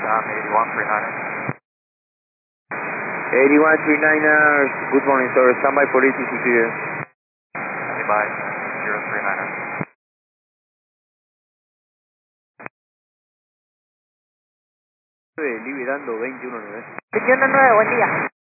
8139ers, good morning sir, standby for ATC clear. Standby, 039ers. Liberando 219. 219, buen día.